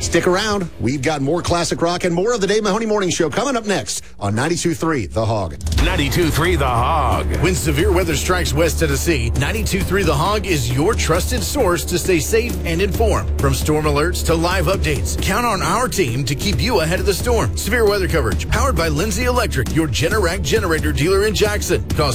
Stick around. We've got more classic rock and more of the Dave Mahoney Morning Show coming up next on 92.3 The Hog. 92.3 The Hog. When severe weather strikes West Tennessee, 92.3 The Hog is your trusted source to stay safe and informed. From storm alerts to live updates, count on our team to keep you ahead of the storm. Severe weather coverage powered by Lindsay Electric, your Generac generator dealer in Jackson. Call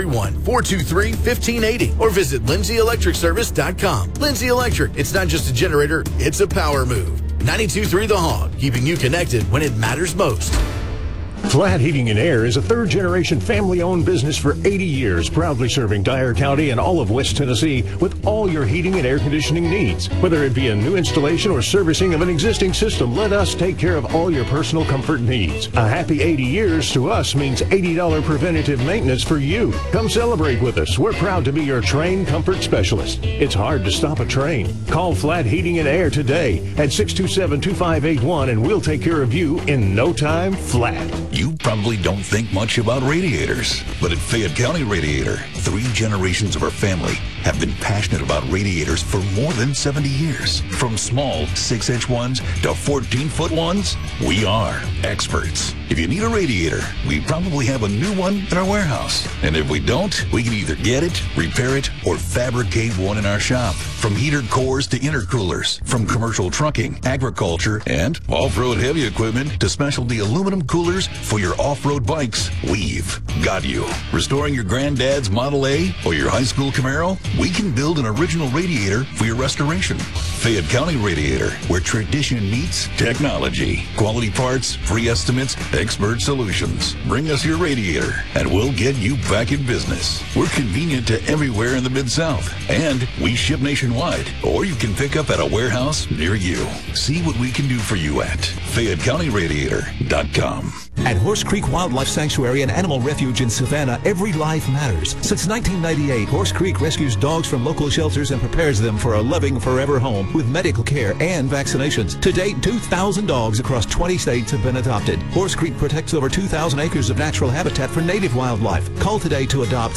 731-423-1580 or visit lindsay-electricservice.com. Lindsay Electric, it's not just a generator, it's a power move. 92.3 The Hog, keeping you connected when it matters most. Flat Heating and Air is a third-generation family-owned business for 80 years, proudly serving Dyer County and all of West Tennessee with all your heating and air conditioning needs. Whether it be a new installation or servicing of an existing system, let us take care of all your personal comfort needs. A happy 80 years to us means $80 preventative maintenance for you. Come celebrate with us. We're proud to be your Trane comfort specialist. It's hard to stop a train. Call Flat Heating and Air today at 627-2581 and we'll take care of you in no time flat. You probably don't think much about radiators, but at Fayette County Radiator, 3 generations of our family have been passionate about radiators for more than 70 years. From small 6-inch ones to 14-foot ones, we are experts. If you need a radiator, we probably have a new one in our warehouse. And if we don't, we can either get it, repair it, or fabricate one in our shop. From heater cores to intercoolers, from commercial trucking, agriculture, and off-road heavy equipment to specialty aluminum coolers for your off-road bikes, we've got you. Restoring your granddad's Model A or your high school Camaro? We can build an original radiator for your restoration. Fayette County Radiator, where tradition meets technology. Quality parts, free estimates, expert solutions. Bring us your radiator and we'll get you back in business. We're convenient to everywhere in the Mid-South and we ship nationwide, or you can pick up at a warehouse near you. See what we can do for you at FayetteCountyRadiator.com. At Horse Creek Wildlife Sanctuary and Animal Refuge in Savannah, every life matters. Since 1998, Horse Creek rescues dogs from local shelters and prepares them for a loving forever home with medical care and vaccinations. To date, 2,000 dogs across 20 states have been adopted. Horse Creek protects over 2,000 acres of natural habitat for native wildlife. Call today to adopt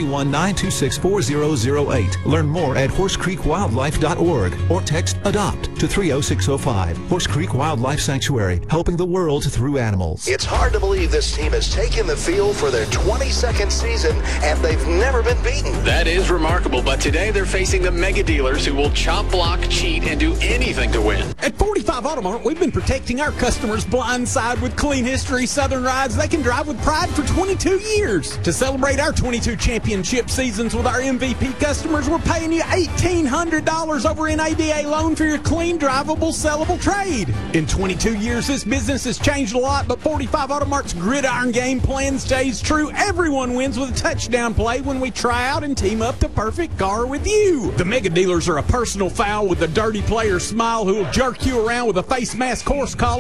731-926-4008. Learn more at horsecreekwildlife.org or text ADOPT to 30605. Horse Creek Wildlife Sanctuary, helping the world through animals. It's hard to believe this team has taken the field for their 22nd season and they've never been beaten. That is remarkable, but today they're facing the mega dealers who will chop, block, cheat, and do anything to win. At 45 Automart, we've been protecting our customers' blind side with clean history Southern rides they can drive with pride for 22 years. To celebrate our 22 championship seasons with our MVP customers, we're paying you $1,800 over an ADA loan for your clean, drivable, sellable trade. In 22 years, this business has changed a lot, but 45 Automart's gridiron game plan stays true. Everyone wins with a touchdown play when we try out and team up the perfect car with you. The mega dealers are a personal foul with a dirty player smile who will jerk you around with a face mask horse collar